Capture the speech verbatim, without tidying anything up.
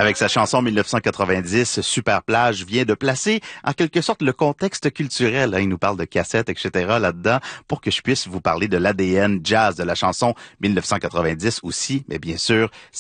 Avec sa chanson mille neuf cent quatre-vingt-dix, Super Plage vient de placer en quelque sorte le contexte culturel. Il nous parle de cassettes, et cetera là-dedans pour que je puisse vous parler de l'A D N jazz de la chanson mille neuf cent quatre-vingt-dix aussi, mais bien sûr,